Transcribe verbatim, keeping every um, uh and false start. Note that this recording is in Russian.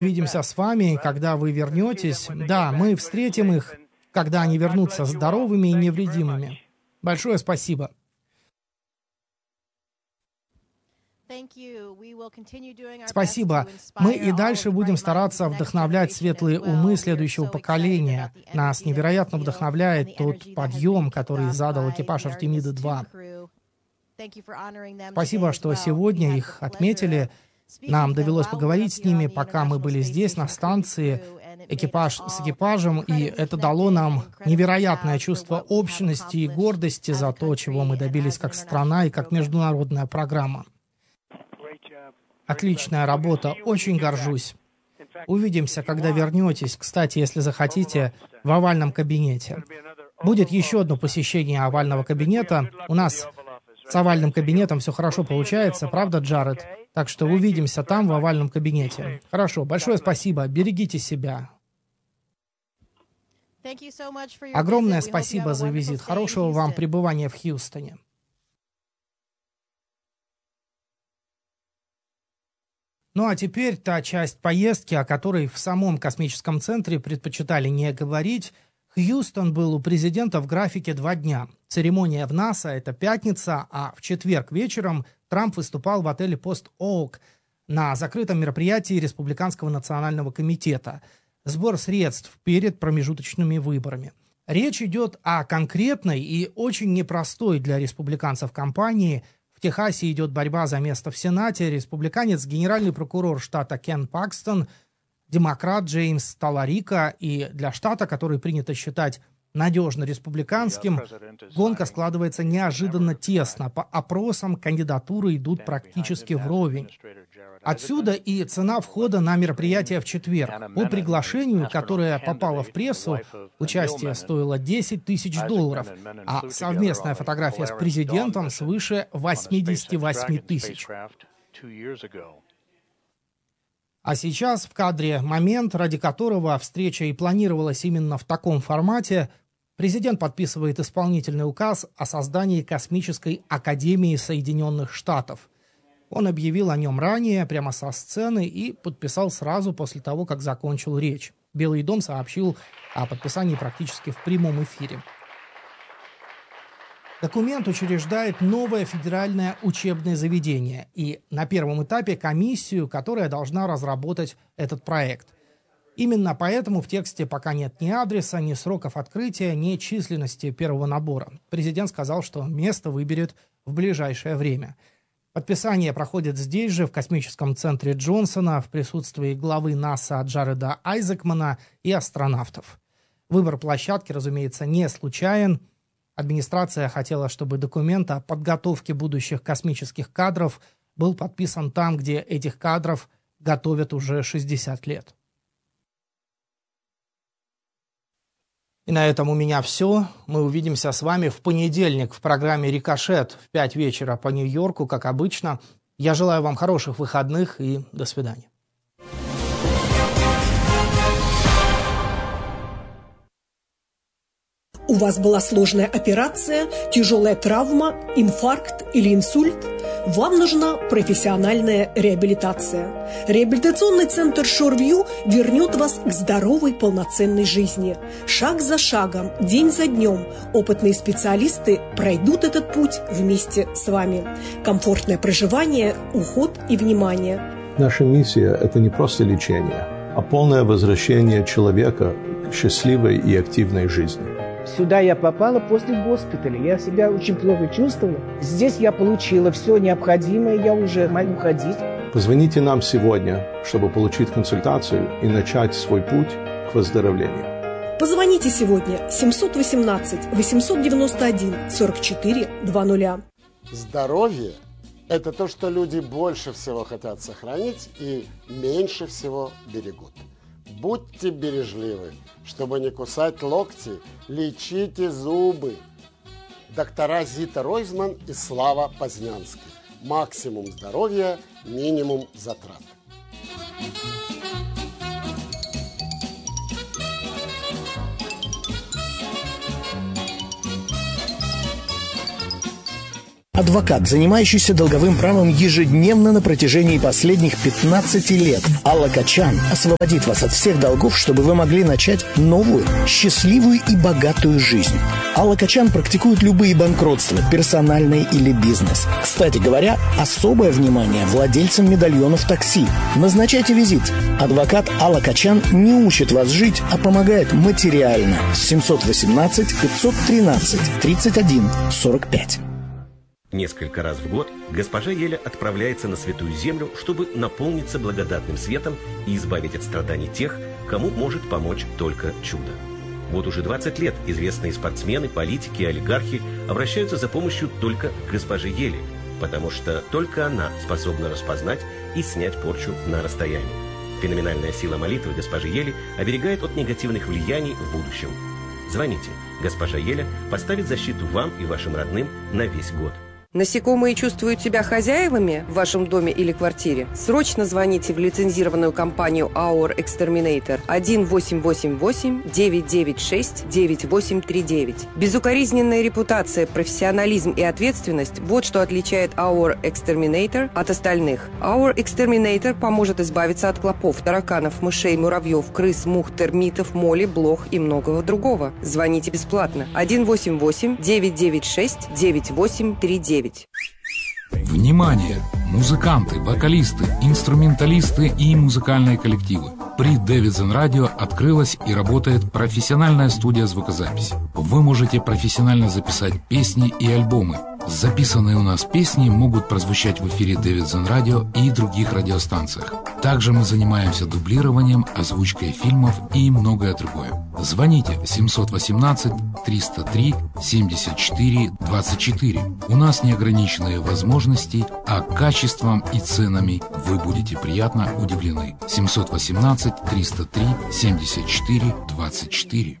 Увидимся с вами, когда вы вернетесь. Да, мы встретим их, когда они вернутся здоровыми и невредимыми. Большое спасибо. Спасибо. Мы и дальше будем стараться вдохновлять светлые умы следующего поколения. Нас невероятно вдохновляет тот подъем, который задал экипаж Артемиды два. Спасибо, что сегодня их отметили. Нам довелось поговорить с ними, пока мы были здесь, на станции, экипаж с экипажем, и это дало нам невероятное чувство общности и гордости за то, чего мы добились как страна и как международная программа. Отличная работа, очень горжусь. Увидимся, когда вернетесь, кстати, если захотите, в овальном кабинете. Будет еще одно посещение овального кабинета. У нас с овальным кабинетом все хорошо получается, правда, Джаред? Так что увидимся там, в овальном кабинете. Хорошо, большое спасибо, берегите себя. Огромное спасибо за визит. Хорошего вам пребывания в Хьюстоне. Ну а теперь та часть поездки, о которой в самом космическом центре предпочитали не говорить. Хьюстон был у президента в графике два дня. Церемония в НАСА — это пятница, а в четверг вечером Трамп выступал в отеле «Пост-Оук» на закрытом мероприятии Республиканского национального комитета. Сбор средств перед промежуточными выборами. Речь идет о конкретной и очень непростой для республиканцев кампании. В Техасе идет борьба за место в Сенате. Республиканец, генеральный прокурор штата Кен Пакстон, демократ Джеймс Таларика, и для штата, который принято считать надежно республиканским, гонка складывается неожиданно тесно. По опросам кандидатуры идут практически вровень. Отсюда и цена входа на мероприятие в четверг. По приглашению, которое попало в прессу, участие стоило десять тысяч долларов, а совместная фотография с президентом свыше восемьдесят восемь тысяч. А сейчас в кадре момент, ради которого встреча и планировалась именно в таком формате. Президент подписывает исполнительный указ о создании Космической Академии Соединенных Штатов. Он объявил о нем ранее, прямо со сцены, и подписал сразу после того, как закончил речь. Белый дом сообщил о подписании практически в прямом эфире. Документ учреждает новое федеральное учебное заведение и на первом этапе комиссию, которая должна разработать этот проект. Именно поэтому в тексте пока нет ни адреса, ни сроков открытия, ни численности первого набора. Президент сказал, что место выберет в ближайшее время. Подписание проходит здесь же, в космическом центре Джонсона, в присутствии главы НАСА Джареда Айзекмана и астронавтов. Выбор площадки, разумеется, не случайен. Администрация хотела, чтобы документ о подготовке будущих космических кадров был подписан там, где этих кадров готовят уже шестьдесят лет. И на этом у меня все. Мы увидимся с вами в понедельник в программе «Рикошет» в пять вечера по Нью-Йорку, как обычно. Я желаю вам хороших выходных и до свидания. У вас была сложная операция, тяжелая травма, инфаркт или инсульт? Вам нужна профессиональная реабилитация. Реабилитационный центр Шорвью вернет вас к здоровой полноценной жизни. Шаг за шагом, день за днем опытные специалисты пройдут этот путь вместе с вами. Комфортное проживание, уход и внимание. Наша миссия – это не просто лечение, а полное возвращение человека к счастливой и активной жизни. Сюда я попала после госпиталя. Я себя очень плохо чувствовала. Здесь я получила все необходимое, я уже могу ходить. Позвоните нам сегодня, чтобы получить консультацию и начать свой путь к выздоровлению. Позвоните сегодня семь один восемь восемь девять один сорок четыре двадцать. Здоровье – это то, что люди больше всего хотят сохранить и меньше всего берегут. Будьте бережливы, чтобы не кусать локти, лечите зубы. Доктора Зита Ройзман и Слава Познянский. Максимум здоровья, минимум затрат. Адвокат, занимающийся долговым правом ежедневно на протяжении последних пятнадцати лет. Алла Качан освободит вас от всех долгов, чтобы вы могли начать новую, счастливую и богатую жизнь. Алла Качан практикует любые банкротства, персональные или бизнес. Кстати говоря, особое внимание владельцам медальонов такси. Назначайте визит. Адвокат Алла Качан не учит вас жить, а помогает материально. семьсот восемнадцать пятьсот тринадцать тридцать один сорок пять. Несколько раз в год госпожа Еля отправляется на Святую Землю, чтобы наполниться благодатным светом и избавить от страданий тех, кому может помочь только чудо. Вот уже двадцать лет известные спортсмены, политики и олигархи обращаются за помощью только к госпоже Еле, потому что только она способна распознать и снять порчу на расстоянии. Феноменальная сила молитвы госпожи Ели оберегает от негативных влияний в будущем. Звоните. Госпожа Еля поставит защиту вам и вашим родным на весь год. Насекомые чувствуют себя хозяевами в вашем доме или квартире? Срочно звоните в лицензированную компанию Our Exterminator один восемь восемь восемь девять девять шесть девять восемь три девять. Безукоризненная репутация, профессионализм и ответственность – вот что отличает Our Exterminator от остальных. Our Exterminator поможет избавиться от клопов, тараканов, мышей, муравьев, крыс, мух, термитов, моли, блох и многого другого. Звоните бесплатно один восемь восемь девять девять шесть девять восемь три девять. Внимание! Музыканты, вокалисты, инструменталисты и музыкальные коллективы. При Davidson Radio открылась и работает профессиональная студия звукозаписи. Вы можете профессионально записать песни и альбомы. Записанные у нас песни могут прозвучать в эфире Davidson Radio и других радиостанциях. Также мы занимаемся дублированием, озвучкой фильмов и многое другое. Звоните семьсот восемнадцать триста три семьдесят четыре двадцать четыре. У нас неограниченные возможности, а качеством и ценами вы будете приятно удивлены. семьсот восемнадцать триста три семьдесят четыре двадцать четыре.